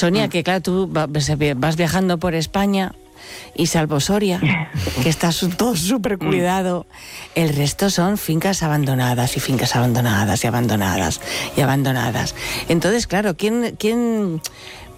Sonia, que claro, tú vas viajando por España y salvo Soria, que está todo súper cuidado, el resto son fincas abandonadas y fincas abandonadas y abandonadas y abandonadas. Entonces, claro, ¿quién